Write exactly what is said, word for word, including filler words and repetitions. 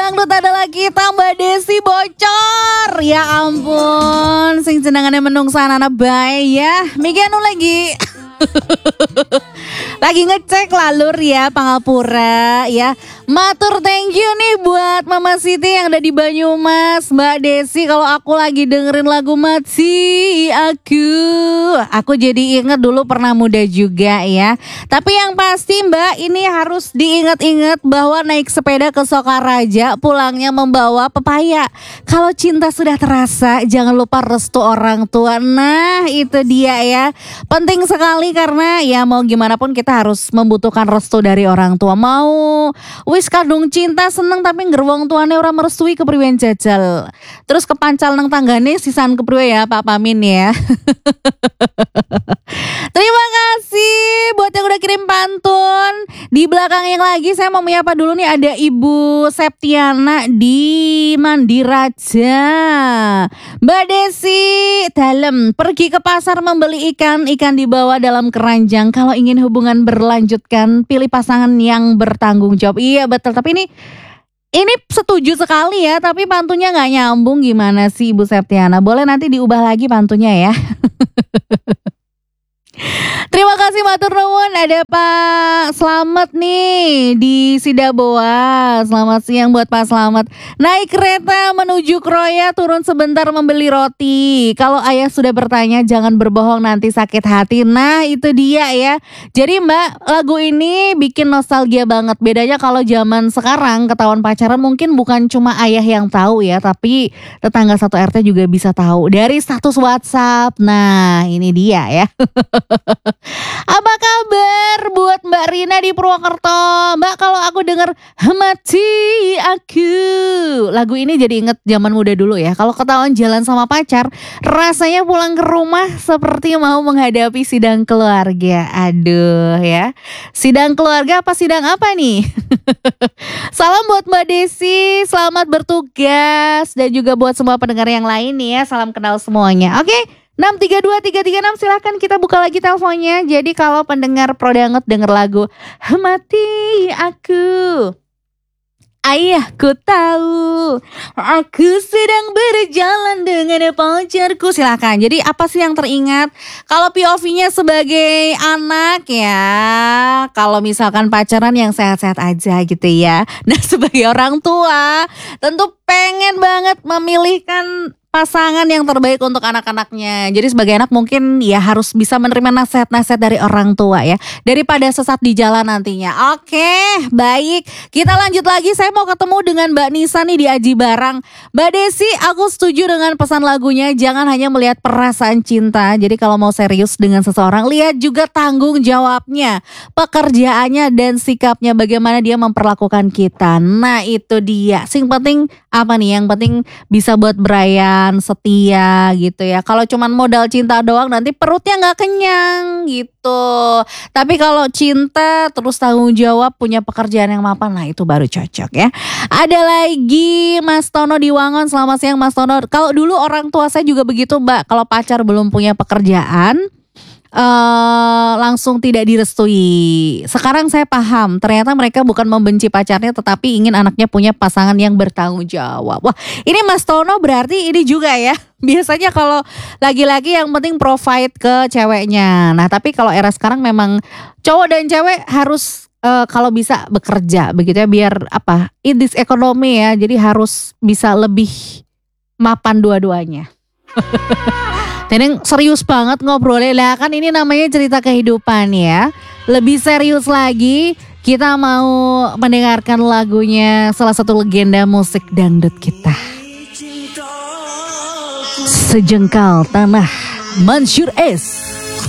Dangdut adalah kita, Mbak Desi bocor. Ya ampun, sing jenengane menungsa anak bae ya. Miki anu lagi lagi ngecek lalur ya Pangapura ya. Matur thank you nih buat Mama Siti yang ada di Banyumas. Mbak Desi, kalau aku lagi dengerin lagu Mati Aku, aku jadi inget dulu pernah muda juga ya. Tapi yang pasti Mbak, ini harus diingat-ingat bahwa naik sepeda ke Sokaraja pulangnya membawa pepaya. Kalau cinta sudah terasa, jangan lupa restu orang tua. Nah itu dia ya, penting sekali karena ya mau gimana pun kita harus membutuhkan restu dari orang tua. Mau wis kadung cinta seneng tapi ngeruang tuane ora merestui kepriwen jajal. Terus kepancal nang tanggane sisan kepriwe ya Pak Pamin ya. Terima kasih buat yang udah kirim pantun. Di belakang yang lagi saya mau menyapa dulu nih, ada Ibu Septiana di Mandiraja. Mbak Desi, dalem pergi ke pasar membeli ikan, ikan dibawa dalam keranjang. Kalau ingin hubungan berlanjutkan, pilih pasangan yang bertanggung jawab. Iya betul, tapi ini ini setuju sekali ya, tapi pantunnya nggak nyambung. Gimana sih Ibu Septiana? Boleh nanti diubah lagi pantunnya ya. Terima kasih matur nuwun. Ada Pak Slamet nih di Sidaboa. Selamat siang buat Pak Slamet. Naik kereta menuju Kroya, turun sebentar membeli roti. Kalau ayah sudah bertanya jangan berbohong nanti sakit hati. Nah itu dia ya. Jadi Mbak, lagu ini bikin nostalgia banget. Bedanya kalau zaman sekarang ketahuan pacaran mungkin bukan cuma ayah yang tahu ya, tapi tetangga satu R T juga bisa tahu dari status WhatsApp. Nah ini dia ya. Apa kabar buat Mbak Rina di Purwokerto? Mbak, kalau aku denger Mati Aku, lagu ini jadi inget zaman muda dulu ya. Kalau ketahuan jalan sama pacar, rasanya pulang ke rumah seperti mau menghadapi sidang keluarga. Aduh ya, sidang keluarga apa sidang apa nih? Salam buat Mbak Desi, selamat bertugas. Dan juga buat semua pendengar yang lain nih ya, salam kenal semuanya. Oke, enam tiga dua tiga tiga enam silahkan kita buka lagi teleponnya. Jadi kalau pendengar Prodanget denger lagu Mati Aku, ayahku tahu aku sedang berjalan dengan pacarku. Silahkan. Jadi apa sih yang teringat? Kalau P O V-nya sebagai anak ya, kalau misalkan pacaran yang sehat-sehat aja gitu ya. Nah sebagai orang tua tentu pengen banget memilihkan pasangan yang terbaik untuk anak-anaknya. Jadi sebagai anak mungkin ya harus bisa menerima nasihat-nasihat dari orang tua ya, daripada sesat di jalan nantinya. Oke, baik. Kita lanjut lagi. Saya mau ketemu dengan Mbak Nisa nih di Aji Barang. Mbak Desi, aku setuju dengan pesan lagunya. Jangan hanya melihat perasaan cinta. Jadi kalau mau serius dengan seseorang, lihat juga tanggung jawabnya, pekerjaannya dan sikapnya, bagaimana dia memperlakukan kita. Nah itu dia. Sing penting apa nih? Yang penting bisa buat Brian setia gitu ya. Kalau cuman modal cinta doang nanti perutnya nggak kenyang gitu. Tapi kalau cinta terus tanggung jawab, punya pekerjaan yang mapan, nah itu baru cocok ya. Ada lagi Mas Tono di Wangon. Selamat siang Mas Tono. Kalau dulu orang tua saya juga begitu Mbak. Kalau pacar belum punya pekerjaan, Uh, langsung tidak direstui. Sekarang saya paham, ternyata mereka bukan membenci pacarnya, tetapi ingin anaknya punya pasangan yang bertanggung jawab. Wah, ini Mas Tono berarti ini juga ya. Biasanya kalau laki-laki yang penting provide ke ceweknya. Nah, tapi kalau era sekarang memang cowok dan cewek harus uh, kalau bisa bekerja, begitu ya, biar apa? In this economy ya. Jadi harus bisa lebih mapan dua-duanya. Teneng serius banget ngobrolnya lah, kan ini namanya cerita kehidupan ya. Lebih serius lagi, kita mau mendengarkan lagunya salah satu legenda musik dangdut kita, Sejengkal Tanah, Mansyur S.